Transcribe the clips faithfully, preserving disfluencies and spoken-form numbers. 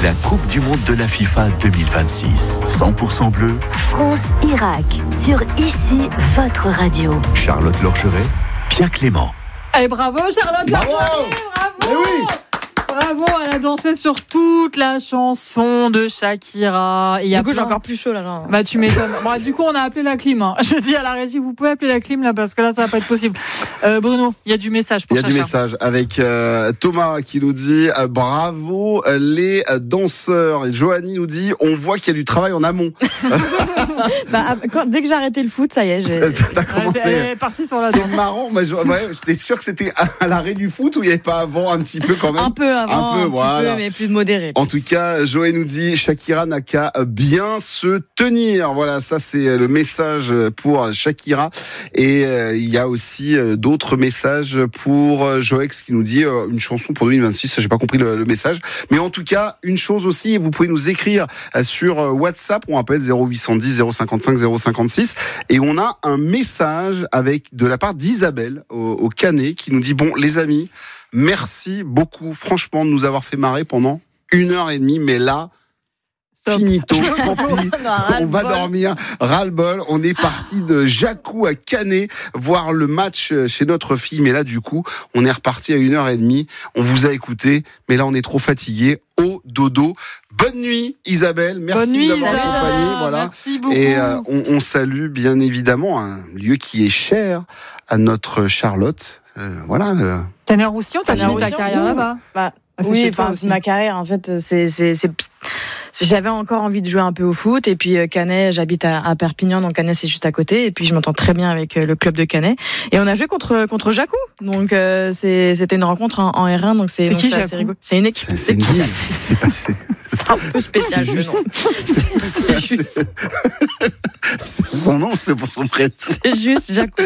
la Coupe du Monde de la FIFA deux mille vingt-six. cent pour cent bleu. France-Irak, sur Ici, votre radio. Charlotte Lorcheret, Pierre Clément. Et bravo Charlotte Lorcheret, bravo, bravo. Oui. Bravo, elle a dansé sur toute la chanson de Shakira. Et y a du coup, plein... j'ai encore plus chaud là. Genre. Bah tu m'étonnes. Bon, du coup, on a appelé la clim. Hein. Je dis à la régie, vous pouvez appeler la clim là parce que là, ça va pas être possible. Euh, Bruno, il y a du message pour Il y a Chacha. du message avec euh, Thomas qui nous dit euh, bravo euh, les danseurs. Et Joanie nous dit on voit qu'il y a du travail en amont. bah, quand, dès que j'ai arrêté le foot, ça y est. J'ai... T'as commencé. Elle est partie sur la danse. C'est marrant. Moi, je, ouais, j'étais sûr que c'était à l'arrêt du foot ou il n'y avait pas avant un petit peu quand même. Un peu avant, un, peu, un voilà. petit peu, mais plus modéré. En tout cas, Joël nous dit Shakira n'a qu'à bien se tenir. Voilà, ça c'est le message pour Shakira. Et euh, il y a aussi euh, d'autres messages pour euh, Joex qui nous dit euh, une chanson pour deux mille vingt-six. J'ai pas compris le, le message, mais en tout cas une chose aussi, vous pouvez nous écrire euh, sur WhatsApp. On appelle zéro huit cent dix zéro cinquante-cinq zéro cinquante-six et on a un message avec de la part d'Isabelle au, au Canet qui nous dit bon les amis, merci beaucoup franchement de nous avoir fait marrer pendant une heure et demie, mais là, Stop. Finito, tant pis, on va dormir, ras-le-bol. On est parti de Jacou à Canet voir le match chez notre fille, mais là, du coup, on est reparti à une heure et demie. On vous a écouté, mais là, on est trop fatigué. Au dodo. Bonne nuit, Isabelle. Merci Bonne nuit, d'avoir Isabelle. accompagné. Voilà. Merci beaucoup. Et euh, on, on salue bien évidemment un lieu qui est cher à notre Charlotte. Euh, voilà. Le... Tanner-Roussillon, t'as fini ta carrière là-bas. Bah, Ah, oui, enfin, ma carrière, en fait, c'est, c'est, c'est, c'est, j'avais encore envie de jouer un peu au foot. Et puis, Canet, j'habite à, à Perpignan, donc Canet, c'est juste à côté. Et puis, je m'entends très bien avec le club de Canet. Et on a joué contre, contre Jacou. Donc, euh, c'est, c'était une rencontre en, en R un. Donc, c'est, c'est donc qui, c'est assez rigolo. C'est une équipe. C'est, c'est, c'est, qui, c'est passé. C'est un peu spécial, c'est juste. C'est, c'est juste. C'est son nom, c'est pour son prénom. C'est juste Jacou.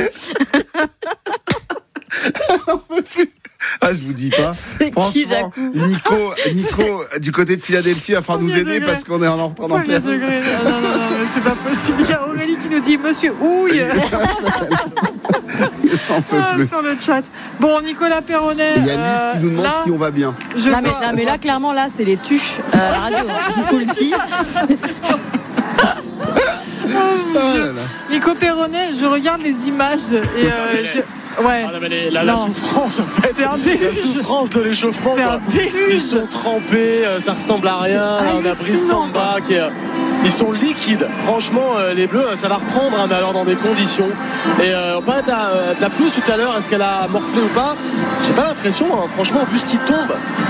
On peut plus. Ah, je vous dis pas. C'est Franchement, qui, Jacou Nico, Nico, du côté de Philadelphie, va falloir nous aider degré. parce qu'on est en train d'en perdre. Non, non, non, non, mais c'est pas possible. Il y a Aurélie qui nous dit Monsieur Houille. On peut ah, plus. sur le chat. Bon, Nicolas Perronnet. Il y a Lise euh, qui nous demande là, si on va bien. Je non, mais, vois... non, mais là, clairement, là, c'est les tuches euh, à la radio. Je vous le dis. Oh, mon Dieu. Nico Perronnet, je regarde les images et euh, je... Ouais. Ah, non, mais les, la, la souffrance en fait, c'est un déluge. La souffrance de l'échauffement. C'est quoi. un déluge. Ils sont trempés, euh, ça ressemble à rien. On a Brice Samba qui est, euh, ils sont liquides. Franchement, euh, les Bleus, ça va reprendre, hein, mais alors dans des conditions. Et euh, on parlait de la, de la pelouse tout à l'heure. Est-ce qu'elle a morflé ou pas? J'ai pas l'impression. Hein, franchement, vu ce qui tombe.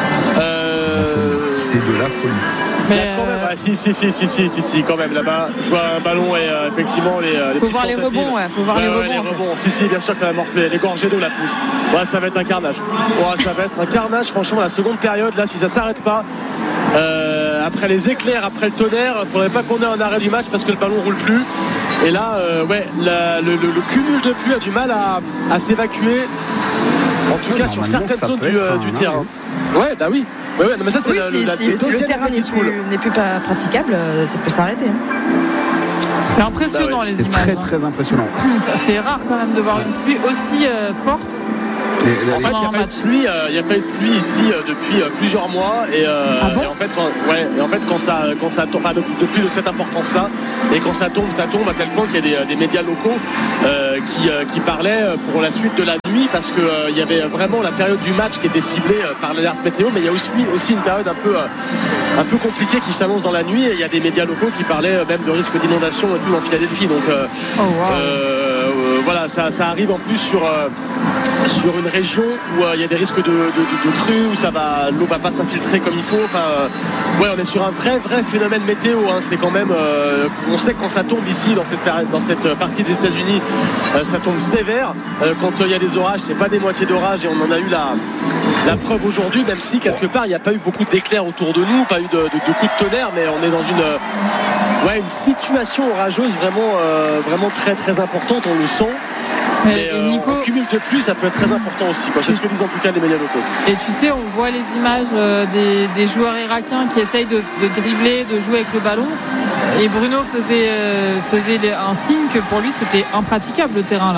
Euh... C'est de la folie. Mais quand même, ouais, si, si, si, si, si, si, si, quand même, là-bas, je vois un ballon et euh, effectivement les, les faut voir les rebonds, ouais, faut voir ouais, les ouais, rebonds. les rebonds. Si, si, bien sûr qu'elle a morflé, les gorgées d'eau la pousse. Ouais, ça va être un carnage. Ouais, ça va être un carnage, franchement, la seconde période, là, si ça s'arrête pas, euh, après les éclairs, après le tonnerre, il faudrait pas qu'on ait un arrêt du match parce que le ballon roule plus. Et là, euh, ouais, la, le, le, le cumul de pluie a du mal à, à s'évacuer. En tout ouais, cas, sur certaines zones du, euh, du terrain. Hein. Ouais, bah oui. Ouais, ouais, non, mais ça, c'est oui, le, si, la, si, la, si le terrain n'est plus, n'est plus pas praticable, ça peut s'arrêter. Hein. C'est impressionnant, bah ouais. Les c'est images. C'est très, hein. très impressionnant. C'est rare quand même de voir une pluie aussi euh, forte. Et, en fait, il n'y a, pas eu de pluie, euh, y a pas eu de pluie ici euh, depuis euh, plusieurs mois. Et, euh, ah bon et en fait, quand, ouais, et en fait, quand ça, quand ça tombe, enfin, de, de pluie de cette importance-là, et quand ça tombe, ça tombe à tel point qu'il y a des, des médias locaux euh, qui, euh, qui parlaient pour la suite de la nuit, parce qu'il euh, y avait vraiment la période du match qui était ciblée euh, par l'alerte météo, mais il y a aussi, aussi une période un peu, euh, un peu compliquée qui s'annonce dans la nuit. Et il y a des médias locaux qui parlaient euh, même de risque d'inondation et tout dans Philadelphie. Donc, euh, oh, wow. euh, euh, voilà, ça, ça arrive en plus sur. Euh, sur une région où il euh, y a des risques de, de, de, de crues, où ça va, l'eau va pas s'infiltrer comme il faut. Enfin, euh, ouais, on est sur un vrai, vrai phénomène météo. Hein. C'est quand même, euh, on sait que quand ça tombe ici dans cette, dans cette partie des États-Unis, euh, ça tombe sévère. Euh, quand il euh, y a des orages, c'est pas des moitiés d'orage, et on en a eu la, la preuve aujourd'hui. Même si quelque part il n'y a pas eu beaucoup d'éclairs autour de nous, pas eu de, de, de coups de tonnerre, mais on est dans une, euh, ouais, une situation orageuse vraiment, euh, vraiment très, très importante. On le sent. Mais euh, Nico, en cumul de pluie, ça peut être très important aussi. Quoi. C'est ce que disent en tout cas les médias locaux. Et tu sais, on voit les images euh, des, des joueurs irakiens qui essayent de, de dribbler, de jouer avec le ballon. Et Bruno faisait, euh, faisait un signe que pour lui, c'était impraticable le terrain là.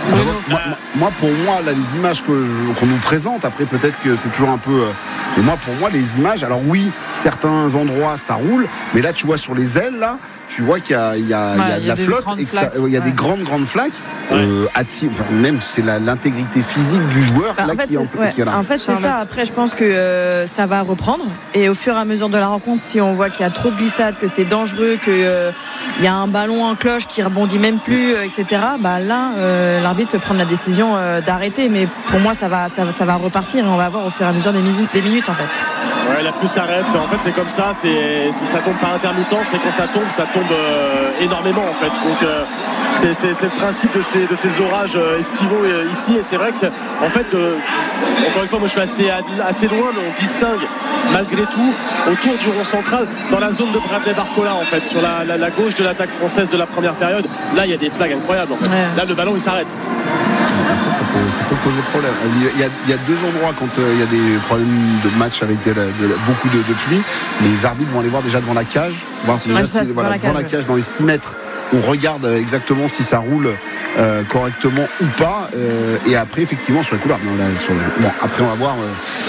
Bruno. Moi, moi, moi, pour moi, là, les images que, qu'on nous présente, après peut-être que c'est toujours un peu. Euh, mais moi, pour moi, les images, alors oui, certains endroits ça roule, mais là, tu vois sur les ailes, là, tu vois qu'il y a, il y a, Ouais, il y a de il y a la des flotte grandes et que ça, flaques. il y a des Ouais. grandes grandes flaques. Ouais. Euh, atti- enfin, même c'est la, l'intégrité physique du joueur Bah, là en fait, qui est, en, c'est, ouais, qui est là. en fait, c'est Charlotte. ça. Après, je pense que euh, ça va reprendre. Et au fur et à mesure de la rencontre, si on voit qu'il y a trop de glissades, que c'est dangereux, qu'il euh, y a un ballon en cloche qui rebondit même plus, euh, et cetera, bah, là, euh, l'arbitre peut prendre la décision euh, d'arrêter. Mais pour moi, ça va, ça, va- ça va repartir et on va voir au fur et à mesure des, misu- des minutes, en fait. Ouais, la pluie s'arrête. C'est- En fait, c'est comme ça. C'est, c'est- ça tombe par intermittence. Et quand ça tombe, ça tombe euh, énormément, en fait. Donc, euh, c'est, c'est- c'est le principe de ces, de ces orages euh, estivaux euh, ici. Et c'est vrai que, c'est- en fait, euh, encore une fois, moi, je suis assez, assez loin, mais on distingue malgré tout autour du rond central, dans la zone de Bradley Barcola, en fait, sur la, la, la gauche de l'attaque française de la première période. Là, il y a des flags incroyables, en fait. Ouais. Là, le ballon, il s'arrête. Ça, ça peut, ça peut poser problème. Il y, a, il y a deux endroits quand euh, il y a des problèmes de match avec de la- de la- beaucoup de, de pluie. Les arbitres vont aller voir déjà devant la cage, voir déjà Ouais, si- ça, c'est voilà, devant la devant la cage, cage dans les six mètres. On regarde euh, exactement si ça roule euh, correctement ou pas. euh, et après, effectivement, sur les couloirs. Non, là, sur le- bon, après, on va voir.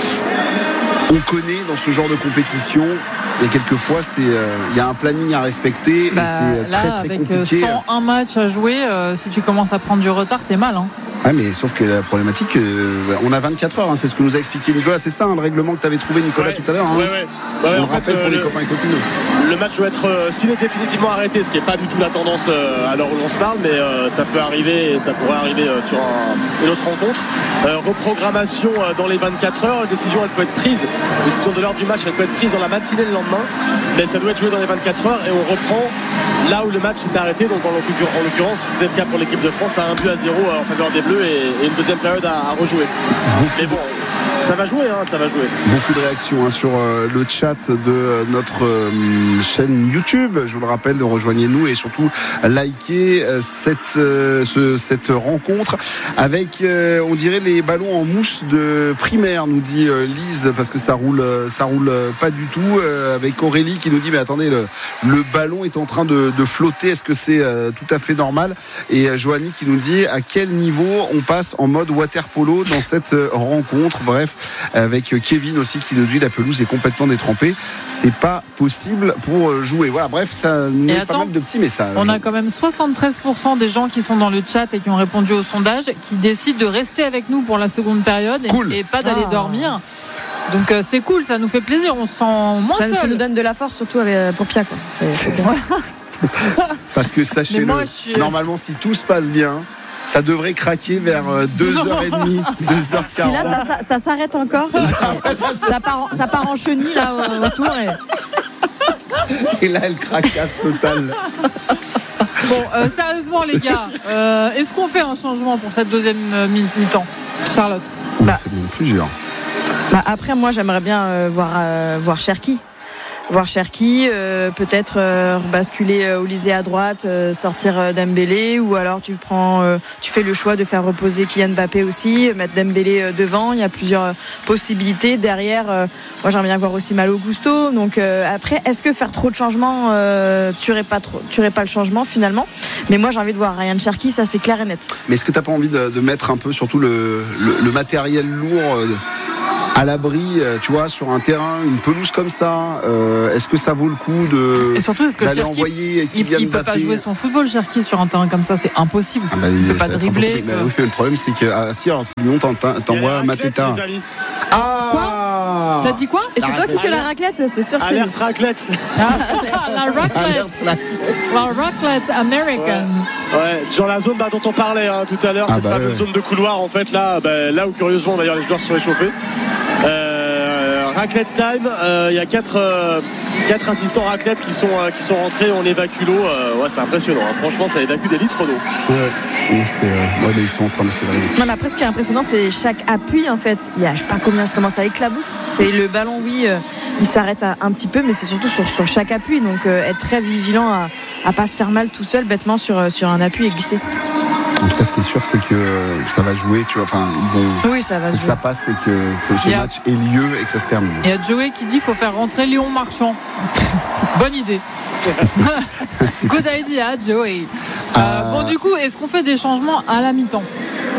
euh, on connaît dans ce genre de compétition. Et quelquefois, c'est, euh, il y a un planning à respecter Bah, et c'est là, très très avec compliqué. cent un matchs à jouer, euh, si tu commences à prendre du retard, t'es mal. Hein. Ouais, mais sauf que la problématique, euh, on a vingt-quatre heures, hein, c'est ce que nous a expliqué Nicolas. C'est ça hein, le règlement que tu avais trouvé, Nicolas, Ouais. tout à l'heure. Hein. Ouais, ouais. Ouais, On en le fait, rappelle euh, pour les le- copains et copines. Le match doit être, euh, s'il est définitivement arrêté, ce qui n'est pas du tout la tendance euh, à l'heure où l'on se parle, mais euh, ça peut arriver et ça pourrait arriver euh, sur un- une autre rencontre. Euh, reprogrammation euh, dans les vingt-quatre heures, la décision elle peut être prise, la décision de l'heure du match elle peut être prise dans la matinée le lendemain, mais ça doit être joué dans les vingt-quatre heures et on reprend là où le match s'est arrêté, donc en l'occurrence, en l'occurrence c'était le cas pour l'équipe de France, à un but à zéro euh, en faveur des Bleus et, et une deuxième période à, à rejouer. Mais bon, ça va jouer, hein, ça va jouer. Beaucoup de réactions hein, sur euh, le chat de euh, notre euh, chaîne YouTube. Je vous le rappelle, rejoignez-nous et surtout likez euh, cette, euh, ce, cette rencontre avec, euh, on dirait, les ballons en mousse de primaire, nous dit euh, Lise, parce que ça roule, euh, ça roule euh, pas du tout. Euh, avec Aurélie qui nous dit, mais attendez, le, le ballon est en train de, de flotter. Est-ce que c'est euh, tout à fait normal? Et euh, Joanie qui nous dit, à quel niveau on passe en mode water polo dans cette euh, rencontre? Bref, avec Kevin aussi qui nous dit la pelouse est complètement détrempée, c'est pas possible pour jouer. Voilà, bref, ça nous met pas mal de petits messages. On a quand même soixante-treize pour cent des gens qui sont dans le chat et qui ont répondu au sondage qui décident de rester avec nous pour la seconde période Cool. et, et pas d'aller Ah. dormir. Donc euh, c'est cool, ça nous fait plaisir, on se sent moins Ça, ça seul. nous donne de la force, surtout avec, euh, pour Pia, quoi. C'est- c'est bien. Parce que Mais sachez-le, moi, je suis- normalement si tout se passe bien, ça devrait craquer vers deux heures trente, deux heures Si quarante. là, ça, ça, ça s'arrête encore, ça part, en, ça part en chenille là au- autour. Et... Et là, elle craquasse totale. Bon, euh, sérieusement les gars, euh, est-ce qu'on fait un changement pour cette deuxième euh, mi- mi-temps, Charlotte? On Bah. a fait même plusieurs. Bah, après, moi, j'aimerais bien euh, voir, euh, voir Cherki. Voir Cherki, euh, peut-être euh, rebasculer euh, Olysée à droite, euh, sortir euh, Dembélé, ou alors tu prends, euh, tu fais le choix de faire reposer Kylian Mbappé aussi, mettre Dembélé euh, devant. Il y a plusieurs euh, possibilités. Derrière, euh, moi j'aimerais bien voir aussi Malo Gusto. Donc euh, après, est-ce que faire trop de changements euh, tuerait pas trop, tuerait pas le changement finalement? Mais moi j'ai envie de voir Ryan Cherki, ça c'est clair et net. Mais est-ce que t'as pas envie de, de mettre un peu surtout le, le, le matériel lourd euh, à l'abri, euh, tu vois, sur un terrain, une pelouse comme ça, euh, est-ce que ça vaut le coup de Et surtout, est-ce que d'aller Cherki, envoyer il, Kylian il peut pas Mbappé? jouer son football, Cherki, sur un terrain comme ça, c'est impossible. Ah bah, il peut ça pas va être dribbler. un peu- mais que- oui, le problème c'est que ah, si alors sinon t'en- t'en- t'envoies Mateta. Quoi T'as dit quoi? Et c'est toi qui fais la raclette, c'est sûr que c'est. Alerte raclette. La raclette, la raclette American. Ouais, dans la zone bah, dont on parlait hein, tout à l'heure, Ah cette bah fameuse ouais. zone de couloir, en fait, là, bah, là où curieusement d'ailleurs les joueurs se sont échauffés. Euh, raclette time, euh, il y a quatre, euh, quatre assistants raclette qui sont, euh, qui sont rentrés, on évacue l'eau. Euh, ouais, c'est impressionnant, hein. Franchement, ça évacue des litres d'eau. Ouais. Donc, c'est, euh, ouais, mais ils sont en train de se réveiller. Non, mais après, ce qui est impressionnant, c'est chaque appui, en fait. Il y a, je sais pas combien ça commence à éclabousse. C'est le ballon, oui, euh, il s'arrête à- un petit peu, mais c'est surtout sur, sur chaque appui. Donc, euh, être très vigilant à, à pas se faire mal tout seul, bêtement, sur, euh, sur un appui et glisser. En tout cas, ce qui est sûr, c'est que euh, ça va jouer. Tu vois, enfin, ils vont. Oui, ça va Faut se que jouer. ça passe et que ce, ce Yeah. match ait lieu et que ça se termine. Il y a Joey qui dit qu'il faut faire rentrer Léon Marchand. Bonne idée. C'est Good idea, Joey. Euh, Euh, Bon, du coup, est-ce qu'on fait des changements à la mi-temps?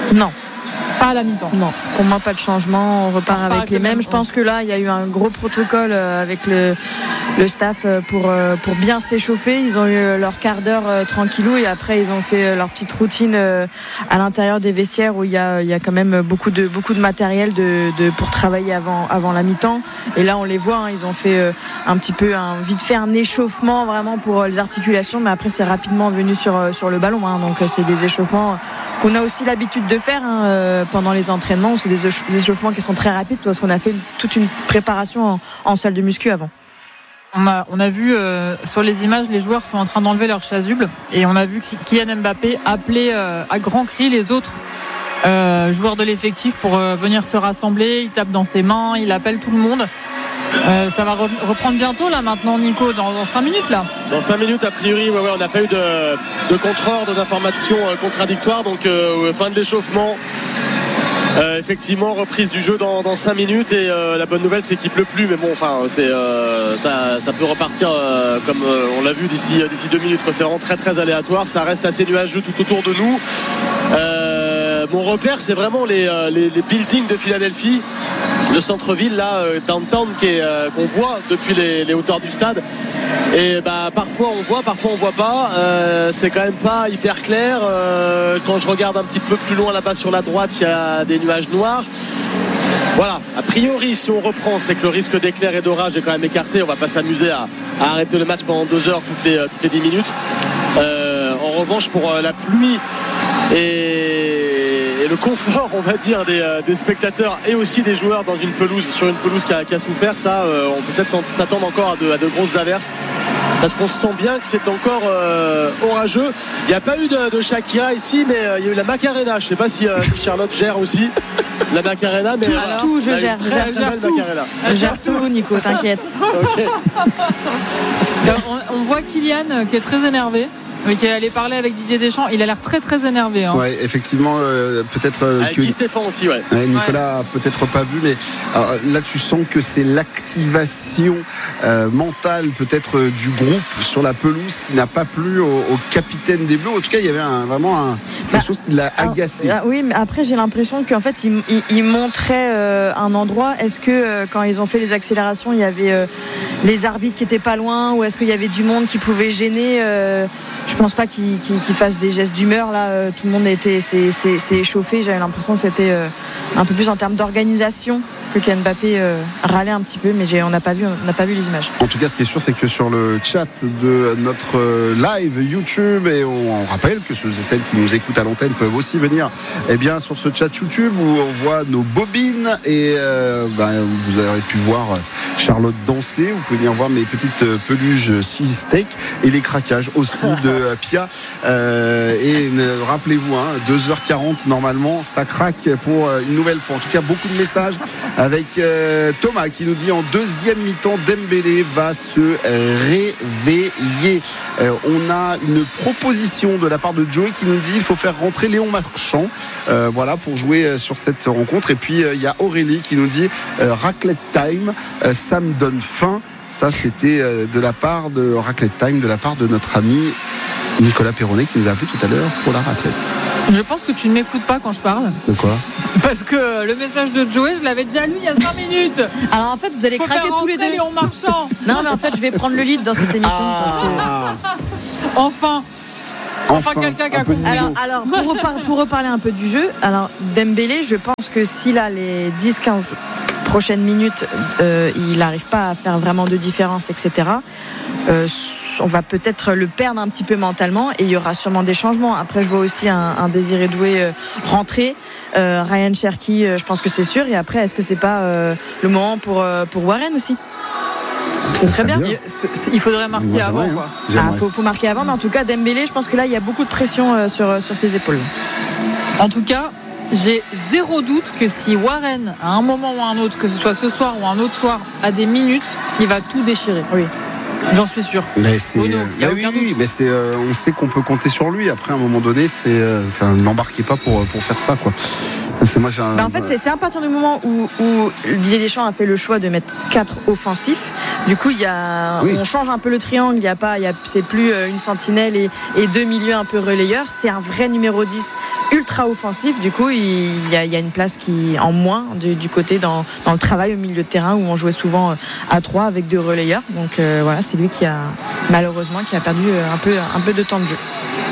Non. Pas à la mi-temps. Non, pour moi pas de changement, on repart avec, avec les mêmes. mêmes. Je pense que là il y a eu un gros protocole avec le, le staff pour, pour bien s'échauffer. Ils ont eu leur quart d'heure tranquillou et après ils ont fait leur petite routine à l'intérieur des vestiaires où il y a, il y a quand même beaucoup de, beaucoup de matériel de, de, pour travailler avant, avant la mi-temps. Et là on les voit, hein, ils ont fait un petit peu un, vite fait un échauffement vraiment pour les articulations, mais après c'est rapidement venu sur, sur le ballon. Hein, donc c'est des échauffements qu'on a aussi l'habitude de faire. Hein, pendant les entraînements, c'est des échauffements qui sont très rapides parce qu'on a fait toute une préparation en, en salle de muscu avant. On a, on a vu euh, sur les images, les joueurs sont en train d'enlever leur chasuble et on a vu Kylian Mbappé appeler euh, à grands cris les autres euh, joueurs de l'effectif pour euh, venir se rassembler. Il tape dans ses mains, il appelle tout le monde. Euh, ça va re- reprendre bientôt là maintenant, Nico, dans, dans cinq minutes là. Dans cinq minutes a priori, ouais, ouais, on n'a pas eu de, de contre-ordre, d'informations euh, contradictoires, donc euh, fin de l'échauffement. Euh, effectivement, reprise du jeu dans, dans cinq minutes et euh, la bonne nouvelle c'est qu'il pleut plus, mais bon, enfin, c'est, euh, ça, ça peut repartir euh, comme euh, on l'a vu d'ici, d'ici deux minutes. Quoi. C'est vraiment très très aléatoire, ça reste assez nuageux tout autour de nous. Euh, mon repère, c'est vraiment les, les, les buildings de Philadelphie, le centre-ville là, downtown, qui est, euh, qu'on voit depuis les, les hauteurs du stade. Et bah parfois on voit, parfois on voit pas. Euh, c'est quand même pas hyper clair. Euh, quand je regarde un petit peu plus loin là-bas sur la droite, il y a des nuages noirs. Voilà. A priori, si on reprend, c'est que le risque d'éclair et d'orage est quand même écarté. On va pas s'amuser à, à arrêter le match pendant deux heures toutes les toutes les dix minutes. Euh, en revanche, pour la pluie et, et le confort, on va dire, des, des spectateurs et aussi des joueurs dans une pelouse, sur une pelouse qui a, qui a souffert, ça, euh, on peut peut-être s'attendre encore à de, à de grosses averses. Parce qu'on sent bien que c'est encore euh, orageux. Il n'y a pas eu de, de Shakira ici, mais euh, il y a eu la Macarena. Je ne sais pas si, euh, si Charlotte gère aussi la Macarena. Mais tout, euh, tout je gère. Je gère, gère tout. Je gère tout, Nico, t'inquiète. Okay. on, on voit Kylian qui est très énervé. Oui, qui est allé parler avec Didier Deschamps. Il a l'air très très énervé. Hein. Ouais, effectivement, euh, peut-être euh, avec que Guy Stéphane aussi, ouais. ouais Nicolas ouais. a peut-être pas vu, mais alors, là tu sens que c'est l'activation euh, mentale peut-être euh, du groupe sur la pelouse qui n'a pas plu au, au capitaine des Bleus. En tout cas, il y avait un, vraiment un, quelque bah, chose qui l'a alors, agacé. Euh, oui, mais après j'ai l'impression qu'en fait il, il, il montrait euh, un endroit. Est-ce que euh, quand ils ont fait les accélérations, il y avait euh, les arbitres qui étaient pas loin, ou est-ce qu'il y avait du monde qui pouvait gêner euh, Je pense pas qu'ils, qu'ils, qu'ils fassent des gestes d'humeur là. Euh, tout le monde était, s'est, s'est, s'est échauffé. J'avais l'impression que c'était euh, un peu plus en termes d'organisation que Kylian Mbappé euh, râlait un petit peu, mais j'ai, on n'a pas vu, on n'a pas vu les images. En tout cas, ce qui est sûr, c'est que sur le chat de notre live YouTube, et on, on rappelle que ceux et celles qui nous écoutent à l'antenne peuvent aussi venir, eh bien, sur ce chat YouTube où on voit nos bobines et euh, ben, vous aurez pu voir Charlotte danser. Vous pouvez venir voir mes petites peluches cheesesteak et les craquages aussi de Pia. Euh, et ne, rappelez-vous, hein, deux heures quarante normalement, ça craque pour une nouvelle fois. En tout cas, beaucoup de messages. Avec euh, Thomas qui nous dit en deuxième mi-temps Dembélé va se réveiller. Euh, on a une proposition de la part de Joey qui nous dit il faut faire rentrer Léon Marchand euh, voilà, pour jouer sur cette rencontre. Et puis euh, il y a Aurélie qui nous dit euh, raclette time, euh, ça me donne faim. Ça c'était euh, de la part de Raclette Time, de la part de notre ami Nicolas Perronnet qui nous a appelé tout à l'heure pour la raclette. Je pense que tu ne m'écoutes pas quand je parle. De quoi ? Parce que le message de Joey, je l'avais déjà lu il y a cinq minutes. Alors en fait, vous allez Faut craquer tous les deux. Léon Marchand. Non, mais en fait, je vais prendre le lead dans cette émission. Ah. Parce que... Enfin. Enfin, Enfin, quelqu'un qui a compris. Alors, alors pour, repar- pour reparler un peu du jeu, alors Dembélé, je pense que s'il a les dix quinze prochaines minutes, euh, il n'arrive pas à faire vraiment de différence, et cetera. Euh, on va peut-être le perdre un petit peu mentalement et il y aura sûrement des changements. Après, je vois aussi un, un Désiré Doué euh, rentrer. Euh, Ryan Cherki, euh, je pense que c'est sûr. Et après, est-ce que c'est pas euh, le moment pour, euh, pour Warren aussi ? C'est très bien. Il, il faudrait marquer Moi, avant. hein. Quoi. Ah, faut, faut marquer avant, mais en tout cas, Dembélé, je pense que là, il y a beaucoup de pression euh, sur, sur ses épaules. En tout cas, j'ai zéro doute que si Warren, à un moment ou à un autre, que ce soit ce soir ou un autre soir, a des minutes, il va tout déchirer. Oui. J'en suis sûr. Mais c'est, oh non, y a bah aucun oui, doute. mais c'est, euh, on sait qu'on peut compter sur lui. Après, à un moment donné, c'est, euh, enfin, n'embarquez pas pour pour faire ça, quoi. C'est moi, j'ai un... bah en fait, c'est, c'est à partir du moment où, où Didier Deschamps a fait le choix de mettre quatre offensifs. Du coup, il y a, oui. on change un peu le triangle. Il y a pas, il y a, c'est plus une sentinelle et, et deux milieux un peu relayeurs. C'est un vrai numéro dix ultra offensif. Du coup, il y a, il y a une place qui en moins du, du côté dans, dans le travail au milieu de terrain où on jouait souvent à trois avec deux relayeurs. Donc euh, voilà, c'est lui qui a malheureusement qui a perdu un peu, un peu de temps de jeu.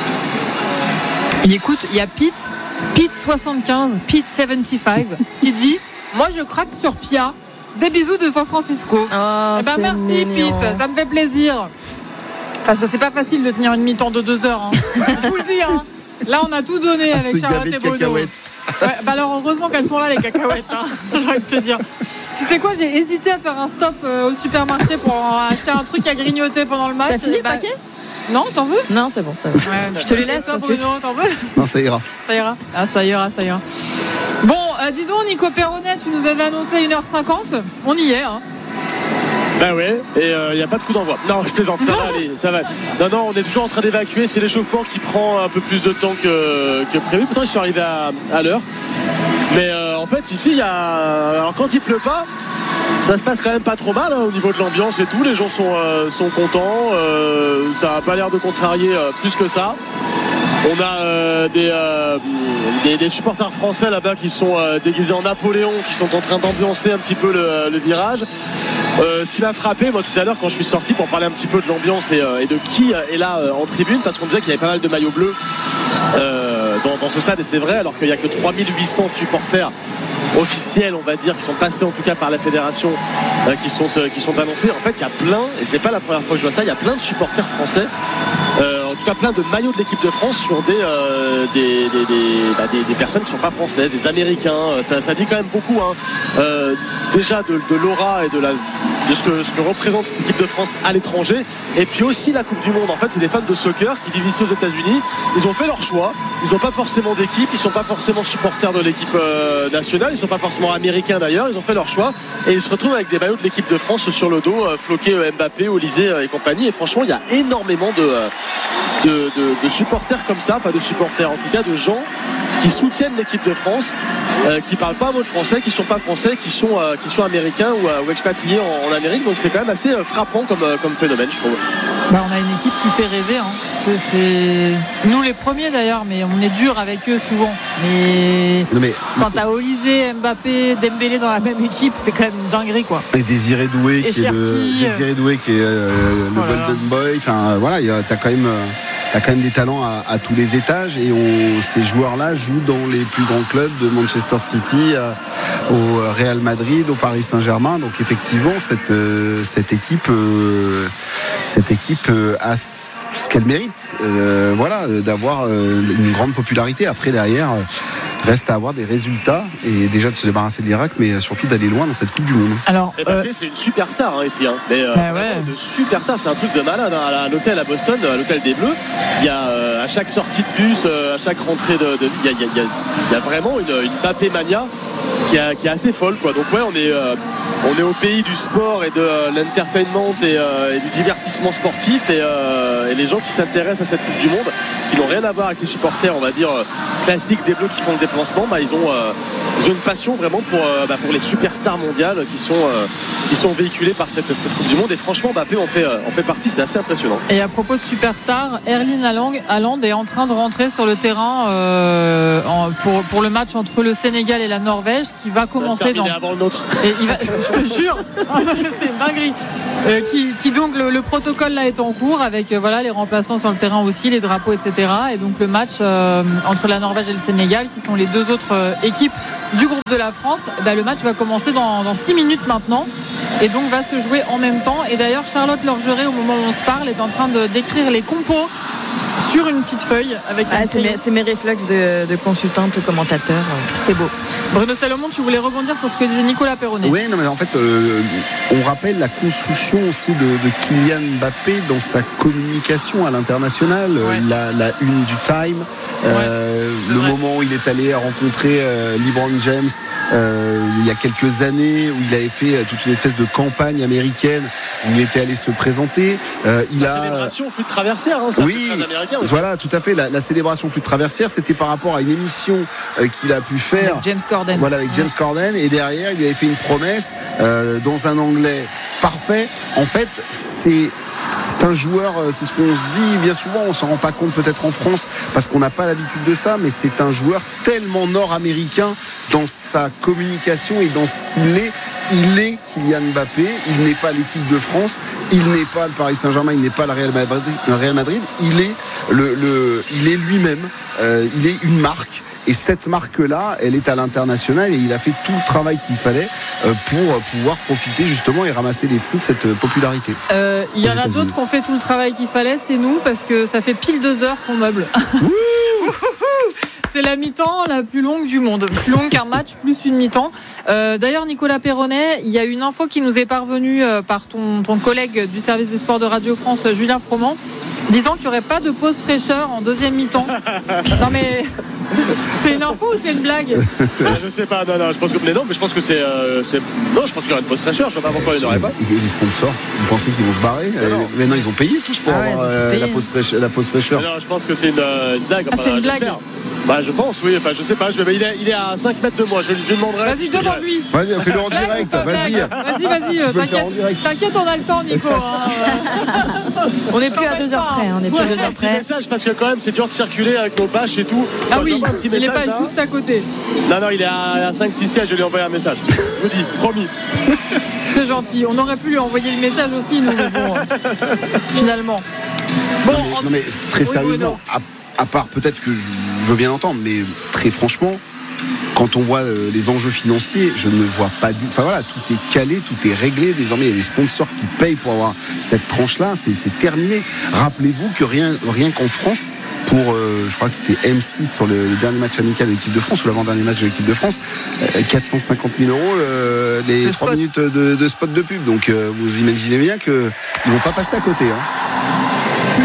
Et écoute, il y a Pete, Pete soixante-quinze, Pete soixante-quinze, qui dit « Moi, je craque sur Pia. Des bisous de San Francisco. Oh, » Eh ben merci mignon. Pete, ça me fait plaisir. Parce que c'est pas facile de tenir une mi-temps de deux heures. Hein. Je vous le dis. Hein. Là, on a tout donné À avec se Charlotte gaver et de Bono. cacahuètes. Ouais, bah alors heureusement qu'elles sont là, les cacahuètes. Hein. J'ai envie de te dire. Tu sais quoi, j'ai hésité à faire un stop euh, au supermarché pour acheter un truc à grignoter pendant le match. T'as fini le bah, paquet ? Non, t'en veux ? Non, c'est bon, ça va. Ouais, Je te les laisse ça, parce que Bruno, t'en veux ? Non, ça ira. Ça ira. Ah, ça ira, ça ira. Bon, euh, dis donc, Nico Perronnet, tu nous avais annoncé une heure cinquante. On y est, hein. Ben ouais, et il euh, n'y a pas de coup d'envoi. Non, je plaisante, ça va aller, ça va. Non, non, on est toujours en train d'évacuer. C'est l'échauffement qui prend un peu plus de temps que, que prévu. Pourtant, ils sont arrivés à, à l'heure. Mais euh, en fait, ici, il y a. Alors, quand il pleut pas, ça se passe quand même pas trop mal hein, au niveau de l'ambiance et tout. Les gens sont, euh, sont contents. Euh, ça n'a pas l'air de contrarier euh, plus que ça. On a euh, des, euh, des, des supporters français là-bas qui sont euh, déguisés en Napoléon, qui sont en train d'ambiancer un petit peu le, le virage. Euh, ce qui m'a frappé moi tout à l'heure quand je suis sorti pour parler un petit peu de l'ambiance et, euh, et de qui est là euh, en tribune, parce qu'on disait qu'il y avait pas mal de maillots bleus euh, dans, dans ce stade, et c'est vrai, alors qu'il n'y a que trois mille huit cents supporters officiels, on va dire, qui sont passés en tout cas par la fédération, euh, qui, sont, euh, qui sont annoncés. En fait, il y a plein, et c'est pas la première fois que je vois ça, il y a plein de supporters français, euh, en tout cas plein de maillots de l'équipe de France sur des, euh, des, des, des, bah, des, des personnes qui ne sont pas françaises, des Américains. Ça, ça dit quand même beaucoup hein. euh, déjà de, de l'aura et de, la, de ce, que, ce que représente cette équipe de France à l'étranger, et puis aussi la Coupe du Monde. En fait, c'est des fans de soccer qui vivent ici aux États-Unis. Ils ont fait leur choix, ils n'ont pas forcément d'équipe, ils ne sont pas forcément supporters de l'équipe euh, nationale, ils ne sont pas forcément américains d'ailleurs, ils ont fait leur choix et ils se retrouvent avec des maillots de l'équipe de France sur le dos, euh, floqués euh, Mbappé, Olysée euh, et compagnie. Et franchement, il y a énormément de, euh, de, de, de supporters comme ça, enfin de supporters en tout cas, de gens qui soutiennent l'équipe de France, euh, qui parlent pas un mot de français, qui sont pas français, qui sont, euh, qui sont américains ou, euh, ou expatriés en, en Amérique. Donc c'est quand même assez euh, frappant comme, euh, comme phénomène, je trouve. Bah, on a une équipe qui fait rêver. Hein. C'est, c'est nous les premiers d'ailleurs, mais on est dur avec eux souvent. Mais, Non, mais quand t'as Olysée, Mbappé, Dembélé dans la même équipe, c'est quand même une dinguerie quoi. et Désiré Doué Et qui est le Cherki. Désiré Doué qui est euh, le Oh là là. Golden Boy. Enfin voilà, il y a- t'as quand même euh, t'as quand même des talents à, à tous les étages, et on, ces joueurs-là jouent dans les plus grands clubs de Manchester City, à- au Real Madrid, au Paris Saint-Germain. Donc effectivement, cette euh, cette équipe euh, cette équipe euh, a ce ce qu'elle mérite. Euh, voilà, d'avoir euh, une grande popularité. Après derrière. euh, Reste à avoir des résultats, et déjà de se débarrasser de l'Irak, mais surtout d'aller loin dans cette Coupe du Monde. Alors, Et euh, Mbappé, c'est une superstar hein, ici. Hein. Mais euh, Bah vraiment, ouais. de superstar, c'est un truc de malade. Hein. À l'hôtel à Boston, à l'hôtel des Bleus, il y a euh, à chaque sortie de bus, euh, à chaque rentrée de, de il y a, il y a, il y a, il y a vraiment une, une Mbappé mania qui, a, qui est assez folle, quoi. Donc ouais, on est euh, on est au pays du sport et de euh, l'entertainment et, euh, et du divertissement sportif, et, euh, et les gens qui s'intéressent à cette Coupe du Monde, qui n'ont rien à voir avec les supporters, on va dire euh, classiques des Bleus qui font le déplacement, bah, ils ont euh, ils ont une passion vraiment pour euh, bah, pour les superstars mondiales qui sont euh, qui sont véhiculées par cette, cette Coupe du Monde. Et franchement, Mbappé en fait euh, en fait partie, c'est assez impressionnant. et à propos de superstar, Erling Haaland Haaland est en train de rentrer sur le terrain euh, en- pour, pour le match entre le Sénégal et la Norvège qui va Ça va se commencer terminer dans. avant le nôtre. Et il va, je te jure, c'est une dinguerie. Euh, qui, qui donc le, le protocole là est en cours avec euh, voilà les remplaçants sur le terrain aussi, les drapeaux, et cetera. Et donc le match euh, entre la Norvège et le Sénégal, qui sont les deux autres euh, équipes du groupe de la France, bah, le match va commencer dans, dans six minutes maintenant. Et donc va se jouer en même temps. Et d'ailleurs Charlotte Lorgeret, au moment où on se parle, est en train de d'écrire les compos sur une petite feuille avec un Ah, c'est, crayon. mes, c'est mes réflexes de, de consultante commentateur. C'est beau. Bruno Salomon, tu voulais rebondir sur ce que disait Nicolas Perronnet. Oui, non, mais en fait, euh, on rappelle la construction aussi de, de Kylian Mbappé dans sa communication à l'international. Ouais. La, la une du Time, euh, c'est le vrai. moment où il est allé rencontrer euh, LeBron James euh, il y a quelques années, où il avait fait euh, toute une espèce de campagne américaine, où il était allé se présenter. Euh, il Sa a célébration flûte traversière, hein, ça Oui, c'est très américain aussi. voilà, tout à fait. La, la célébration flûte traversière, c'était par rapport à une émission euh, qu'il a pu faire. Avec James Corden. Voilà, avec James Corden, et derrière il lui avait fait une promesse euh, dans un anglais parfait. En fait, c'est c'est un joueur, c'est ce qu'on se dit bien souvent, on s'en rend pas compte peut-être en France parce qu'on n'a pas l'habitude de ça, mais c'est un joueur tellement nord-américain dans sa communication et dans ce qu'il est. Il est Kylian Mbappé, il n'est pas l'équipe de France, il n'est pas le Paris Saint-Germain, il n'est pas le Real Madrid, le Real Madrid il est, le, le, il est lui-même, euh, il est une marque. Et cette marque-là, elle est à l'international et il a fait tout le travail qu'il fallait pour pouvoir profiter justement et ramasser les fruits de cette popularité. Euh, il y en a d'autres qui ont fait tout le travail qu'il fallait, c'est nous, parce que ça fait pile deux heures qu'on meuble. C'est la mi-temps la plus longue du monde, plus longue qu'un match, plus une mi-temps. Euh, d'ailleurs, Nicolas Perronnet, il y a une info qui nous est parvenue euh, par ton, ton collègue du service des sports de Radio France, Julien Froment, disant qu'il n'y aurait pas de pause fraîcheur en deuxième mi-temps. Non mais c'est une info ou c'est une blague? Je sais pas, non, non, je pense que mais non, mais je pense que c'est, euh, c'est... non, je pense qu'il y aura une pause fraîcheur. Je sais pas pourquoi il n'y en aurait pas. Et les sponsors, vous pensez qu'ils vont se barrer? non, non. Mais non, ils ont payé tous pour ah ouais, avoir euh, la pause fraîcheur. La pause fraîcheur. Non, je pense que c'est une, une blague. Ah, c'est une blague. Bah, je pense, oui. Enfin, je sais pas. Je vais, il, est, il est à cinq mètres de moi. Je, je lui demanderai. Vas-y, demande-lui. Vas-y, fais-le en direct. Vas-y. Vas-y, vas-y. T'inquiète, t'inquiète, on a le temps, Nico. Hein. On n'est plus à deux heures près. On n'est plus à deux heures près. Un petit message parce que quand même, c'est dur de circuler avec nos bâches et tout. Ah enfin, oui, il n'est pas là. Juste à côté. Non, non, il est à cinq six sièges. Je lui ai envoyé un message. Je vous dis, promis. C'est gentil. On aurait pu lui envoyer le message aussi, nous, mais bon, finalement. Bon, non, mais, en... non, mais très oui, sérieusement, oui, à, à part peut-être que je, je veux bien entendre, mais très franchement, quand on voit euh, les enjeux financiers, je ne vois pas du. Enfin voilà, tout est calé, tout est réglé. Désormais, il y a des sponsors qui payent pour avoir cette tranche-là. C'est, c'est terminé. Rappelez-vous que rien, rien qu'en France, pour, euh, je crois que c'était M six sur le, le dernier match amical de l'équipe de France ou l'avant-dernier match de l'équipe de France, euh, quatre cent cinquante mille euros euh, les le trois spot. minutes de, de spot de pub. Donc euh, vous imaginez bien qu'ils ne vont pas passer à côté. Hein.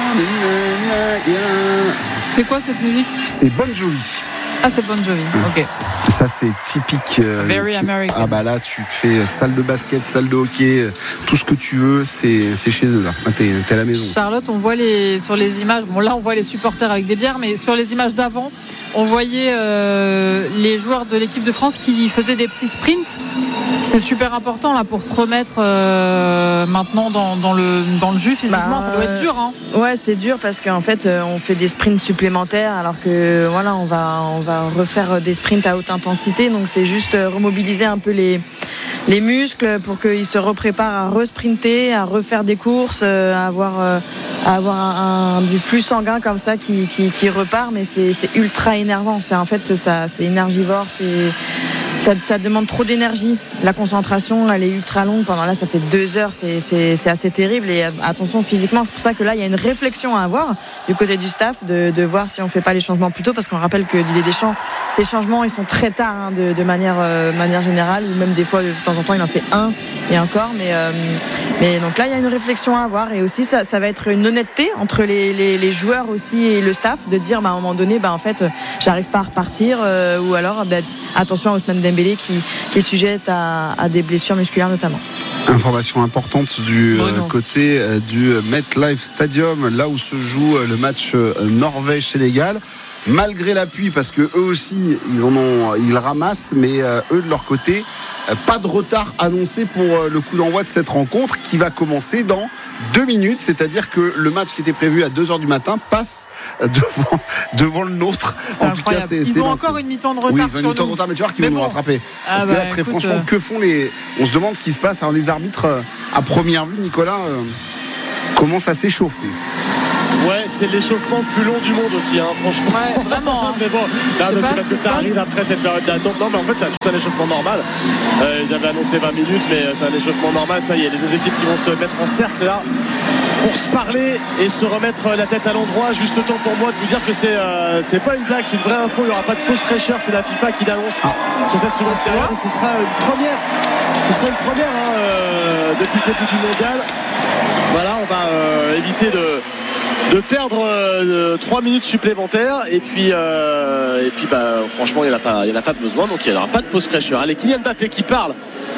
C'est quoi cette musique? C'est Bon Jovi. Ah, c'est Bon Jovi, ok. Ça, c'est typique. Euh, Very tu, American. Ah, bah là, tu te fais salle de basket, salle de hockey, tout ce que tu veux, c'est, c'est chez eux, là. T'es, t'es à la maison. Charlotte, on voit les, sur les images, bon, là, on voit les supporters avec des bières, mais sur les images d'avant, on voyait euh, les joueurs de l'équipe de France qui faisaient des petits sprints. C'est super important là pour se remettre euh, maintenant dans, dans, le, dans le jus physiquement. Bah, ça doit être dur. Hein. Ouais, c'est dur parce qu'en fait, on fait des sprints supplémentaires alors que voilà, on va, on va refaire des sprints à haute intensité. Donc c'est juste remobiliser un peu les, les muscles pour qu'ils se repréparent à resprinter, à refaire des courses, à avoir, à avoir un, un, du flux sanguin comme ça qui, qui, qui repart. Mais c'est, c'est ultra énervant. C'est, en fait, ça, c'est énergivore. C'est... Ça, ça demande trop d'énergie. La concentration, elle est ultra longue. Pendant là, ça fait deux heures. C'est, c'est, c'est assez terrible. Et attention physiquement, c'est pour ça que là, il y a une réflexion à avoir du côté du staff de, de voir si on fait pas les changements plus tôt. Parce qu'on rappelle que Didier Deschamps, ces changements, ils sont très tard hein, de, de manière, euh, manière générale. Ou même des fois, de temps en temps, il en fait un et encore. Mais, euh, mais donc là, il y a une réflexion à avoir. Et aussi, ça, ça va être une honnêteté entre les, les, les joueurs aussi et le staff de dire, bah, à un moment donné, bah, en fait, j'arrive pas à repartir. Euh, ou alors, bah, attention à Ousmane Dembélé qui, qui est sujette à, à des blessures musculaires notamment. Information importante du euh, côté euh, du MetLife Stadium, là où se joue euh, le match euh, Norvège-Sénégal. Malgré l'appui, parce que eux aussi ils en ont, ils ramassent, mais euh, eux de leur côté, euh, pas de retard annoncé pour euh, le coup d'envoi de cette rencontre qui va commencer dans deux minutes, c'est-à-dire que le match qui était prévu à deux heures du matin passe devant, devant le nôtre. C'est en tout cas, c'est, ils c'est ont lancé. Encore une mi-temps de retard. Oui, ils ont une mi-temps de retard, mais tu vois qu'ils vont bon. nous rattraper. Ah Parce bah, que là, très écoute, franchement, euh... que font les. On se demande ce qui se passe. Alors, les arbitres, euh, à première vue, Nicolas, euh, commencent à s'échauffer. Ouais, c'est l'échauffement le plus long du monde aussi, hein, franchement. Ouais, vraiment. Hein. Mais bon, non, mais c'est parce que ça passe. Arrive après cette période d'attente. Non, mais en fait, c'est juste un échauffement normal. Euh, ils avaient annoncé vingt minutes, mais c'est un échauffement normal. Ça y est, les deux équipes qui vont se mettre en cercle là pour se parler et se remettre la tête à l'endroit. Juste le temps pour moi de vous dire que c'est, euh, c'est pas une blague, c'est une vraie info. Il n'y aura pas de fausse fraîcheur. C'est la FIFA qui l'annonce ah. sur cette seconde période. Et ce sera une première. Ce sera une première hein, euh, depuis le début du mondial. Voilà, on va euh, éviter de. de perdre euh, trois minutes supplémentaires et puis euh, et puis bah franchement il n'y en a pas il y en a pas besoin, donc il n'y aura pas de pause fraîcheur. Allez, Kylian Mbappé qui parle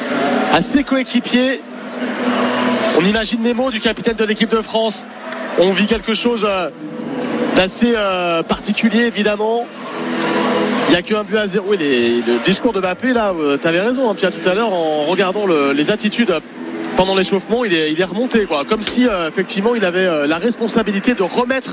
à ses coéquipiers. On imagine les mots du capitaine de l'équipe de France. On vit quelque chose euh, d'assez euh, particulier évidemment. Il n'y a qu'un but à zéro. Et les, le discours de Mbappé là, euh, tu avais raison hein, Pierre, tout à l'heure en regardant le, les attitudes pendant l'échauffement, il est, il est remonté, quoi. Comme si euh, effectivement il avait euh, la responsabilité de remettre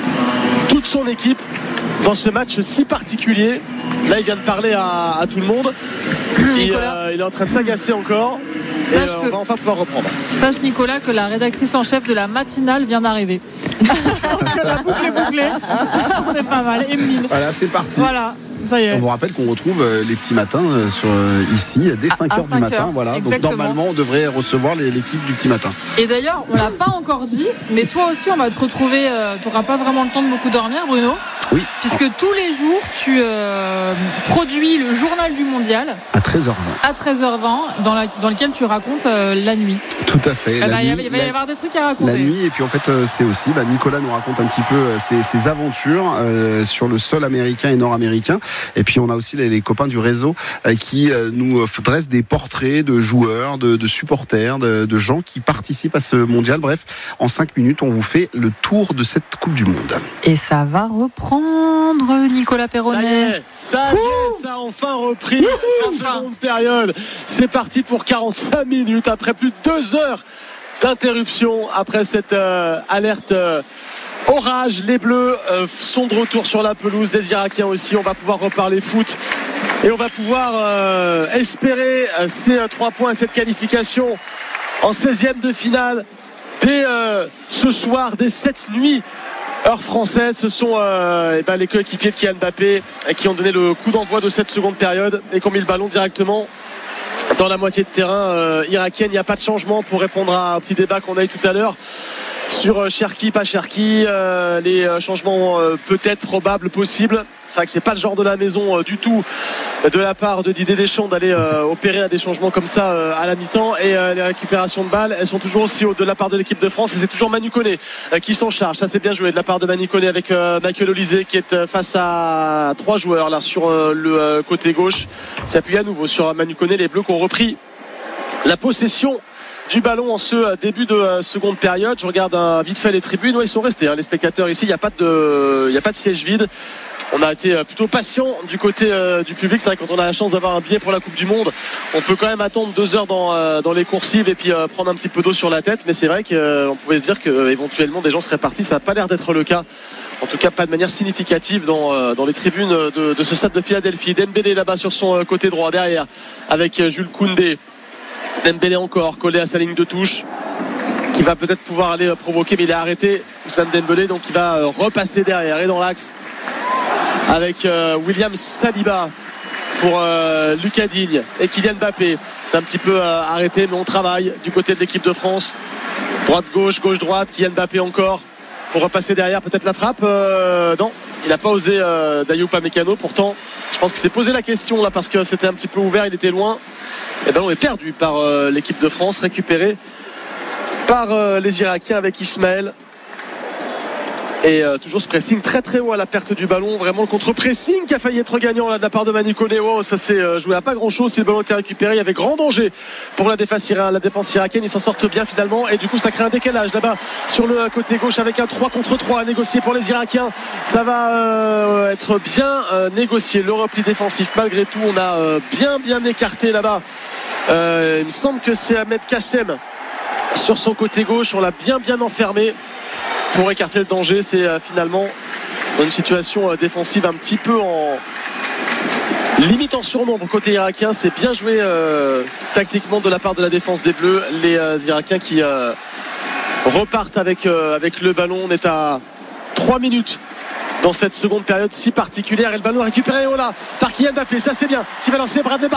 toute son équipe dans ce match si particulier. Là, il vient de parler à, à tout le monde. Et, euh, il est en train de s'agacer encore. Sache et, euh, que, on va enfin pouvoir reprendre. Sache, Nicolas, que la rédactrice en chef de la matinale vient d'arriver. Donc la boucle est bouclée. C'est pas mal. Emeline. Voilà, c'est parti. Voilà. Ça y est. On vous rappelle qu'on retrouve les petits matins sur, ici dès cinq heures du matin. Voilà. Donc normalement, on devrait recevoir les, l'équipe du petit matin. Et d'ailleurs, on l'a pas encore dit, mais toi aussi, on va te retrouver. Euh, tu n'auras pas vraiment le temps de beaucoup dormir, Bruno. Oui. Puisque tous les jours, tu euh, produis le journal du mondial. À treize heures vingt. À treize heures vingt, dans, la, dans lequel tu racontes euh, la nuit. Tout à fait. Ah bah, nuit, il va y la, avoir des trucs à raconter. La nuit, et puis en fait, c'est aussi, bah, Nicolas nous raconte un petit peu ses, ses aventures euh, sur le sol américain et nord-américain. Et puis on a aussi les, les copains du réseau euh, qui euh, nous dressent des portraits de joueurs, de, de supporters, de, de gens qui participent à ce mondial. Bref, en cinq minutes, on vous fait le tour de cette Coupe du Monde. Et ça va reprendre, Nicolas Perronnet. Ça y est, ça y est, ça a enfin repris cette seconde période. C'est parti pour quarante-cinq minutes après plus de deux heures d'interruption après cette euh, alerte euh, orage. Les Bleus euh, sont de retour sur la pelouse, les Irakiens aussi. On va pouvoir reparler foot et on va pouvoir euh, espérer euh, ces euh, trois points, cette qualification en seizième de finale dès euh, ce soir, dès cette nuit. Heure française, ce sont euh, eh ben, les coéquipiers de Kylian Mbappé qui ont donné le coup d'envoi de cette seconde période et qui ont mis le ballon directement dans la moitié de terrain euh, irakienne. Il n'y a pas de changement pour répondre à un petit débat qu'on a eu tout à l'heure sur euh, Cherki, pas Cherki, euh, les euh, changements euh, peut-être probables, possibles. C'est vrai que c'est pas le genre de la maison euh, du tout de la part de Didier Deschamps d'aller euh, opérer à des changements comme ça euh, à la mi-temps. Et euh, les récupérations de balles, elles sont toujours aussi hautes de la part de l'équipe de France, et c'est toujours Manu Koné euh, qui s'en charge. Ça, c'est bien joué de la part de Manu Koné avec euh, Michael Olise qui est euh, face à trois joueurs là sur euh, le euh, côté gauche. S'appuie à nouveau sur Manu Koné. Les Bleus qui ont repris la possession du ballon en ce début de euh, seconde période. Je regarde un, vite fait les tribunes. Ouais, ils sont restés, hein, les spectateurs ici. Il n'y a pas de, il y a pas de siège vide. On a été plutôt patient du côté euh, du public. C'est vrai que quand on a la chance d'avoir un billet pour la Coupe du Monde, on peut quand même attendre deux heures dans, euh, dans les coursives et puis euh, prendre un petit peu d'eau sur la tête. Mais c'est vrai qu'on euh, pouvait se dire qu'éventuellement des gens seraient partis. Ça n'a pas l'air d'être le cas. En tout cas, pas de manière significative dans, euh, dans les tribunes de, de ce stade de Philadelphie. Dembélé là-bas sur son euh, côté droit derrière avec euh, Jules Koundé. Dembélé encore collé à sa ligne de touche, qui va peut-être pouvoir aller euh, provoquer, mais il est arrêté. Ousmane Dembélé, donc il va euh, repasser derrière et dans l'axe avec euh, William Saliba pour euh, Lucas Digne et Kylian Mbappé. C'est un petit peu euh, arrêté, mais on travaille du côté de l'équipe de France. Droite-gauche, gauche-droite, Kylian Mbappé encore pour repasser derrière, peut-être la frappe. Euh, non, il n'a pas osé euh, Dayot Upamecano. Pourtant, je pense qu'il s'est posé la question là parce que c'était un petit peu ouvert, il était loin. Et ben on est perdu par euh, l'équipe de France, récupéré par euh, les Irakiens avec Ismaël. Et euh, toujours ce pressing très très haut à la perte du ballon, vraiment le contre-pressing qui a failli être gagnant là de la part de Manu Koné. Oh, ça s'est euh, joué à pas grand chose si le ballon était récupéré. Il y avait grand danger pour la défense, la défense irakienne. Ils s'en sortent bien finalement et du coup ça crée un décalage là-bas sur le côté gauche avec un trois contre trois à négocier pour les Irakiens. Ça va euh, être bien euh, négocié, le repli défensif. Malgré tout, on a euh, bien bien écarté là-bas. Euh, il me semble que c'est Ahmed Kassem sur son côté gauche. On l'a bien bien enfermé pour écarter le danger. C'est euh, finalement dans une situation euh, défensive un petit peu en limite en surnombre côté irakien. C'est bien joué euh, tactiquement de la part de la défense des Bleus. Les euh, Irakiens qui euh, repartent avec, euh, avec le ballon. On est à trois minutes dans cette seconde période si particulière et le ballon récupéré oh là, par Kylian Mbappé. Ça c'est bien, qui va lancer Bradley Barcola